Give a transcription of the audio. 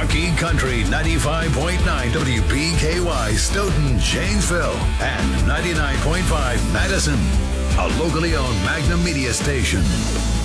Talking Country 95.9 WPKY Stoughton, Janesville, and 99.5 Madison. A locally owned Magnum Media station.